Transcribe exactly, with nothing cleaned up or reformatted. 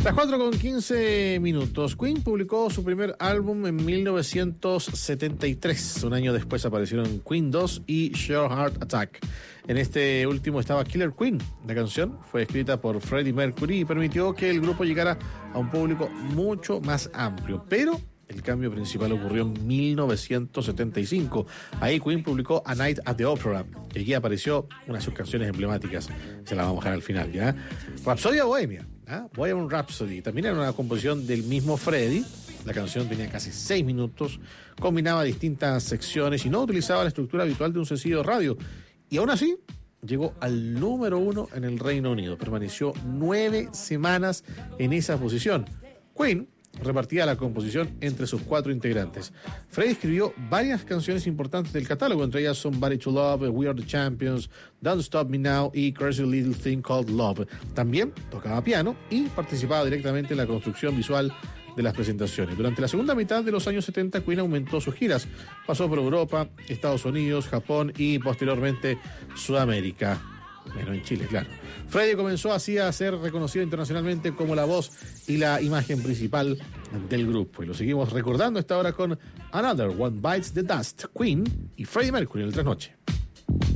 Las cuatro con quince minutos. Queen publicó su primer álbum en mil novecientos setenta y tres. Un año después aparecieron Queen dos y Sheer Heart Attack. En este último estaba Killer Queen. La canción fue escrita por Freddie Mercury y permitió que el grupo llegara a un público mucho más amplio. Pero el cambio principal ocurrió en mil novecientos setenta y cinco. Ahí Queen publicó A Night at the Opera. Y aquí apareció una de sus canciones emblemáticas. Se la vamos a dejar al final, ¿ya? Rhapsodia Bohemia. ¿Ah? Bohemian Rhapsody. También era una composición del mismo Freddie. La canción tenía casi seis minutos, combinaba distintas secciones y no utilizaba la estructura habitual de un sencillo de radio. Y aún así, llegó al número uno en el Reino Unido. Permaneció nueve semanas en esa posición. Queen repartía la composición entre sus cuatro integrantes. Freddie escribió varias canciones importantes del catálogo, entre ellas Somebody to Love, We Are the Champions, Don't Stop Me Now y Crazy Little Thing Called Love. También tocaba piano y participaba directamente en la construcción visual de las presentaciones. Durante la segunda mitad de los años setenta, Queen aumentó sus giras. Pasó por Europa, Estados Unidos, Japón y posteriormente Sudamérica. Bueno, en Chile, claro. Freddie comenzó así a ser reconocido internacionalmente como la voz y la imagen principal del grupo. Y lo seguimos recordando esta hora con Another One Bites the Dust, Queen y Freddie Mercury en el Trasnoche.